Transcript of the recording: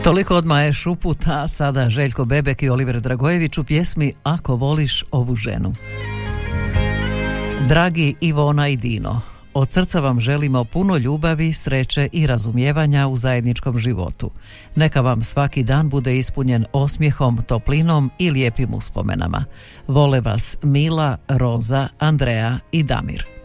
Toliko od Maje Šuput, a sada Željko Bebek i Oliver Dragojević u pjesmi Ako voliš ovu ženu. Dragi Ivona i Dino, od srca vam želimo puno ljubavi, sreće i razumijevanja u zajedničkom životu. Neka vam svaki dan bude ispunjen osmijehom, toplinom i lijepim uspomenama. Vole vas Mila, Roza, Andreja i Damir.